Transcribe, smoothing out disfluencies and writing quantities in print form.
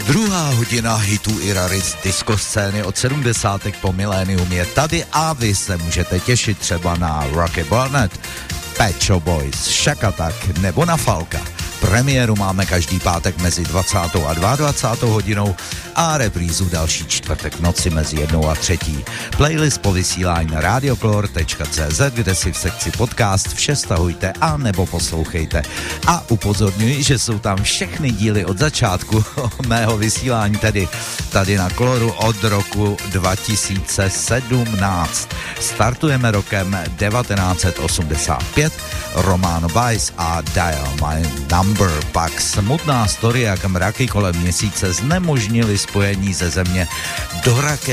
Druhá hodina hitů i rarit disco scény od 70. po milénium je tady a vy se můžete těšit třeba na Rocky Barnett, Pet Shop Boys, Shack Attack nebo na Falka. Premiéru máme každý pátek mezi 20. a 22. hodinou a reprízu další čtvrtek v noci mezi 1 a 3. Playlist po vysílání na radioklor.cz, kde si v sekci podcast vše stahujte a nebo poslouchejte. A upozorňuji, že jsou tam všechny díly od začátku mého vysílání, tedy tady na Kloru od roku 2017. Startujeme rokem 1985, Romano Bice a Dial My Number. Pak smutná story, jak mraky kolem měsíce znemožnili spojení ze Země do raket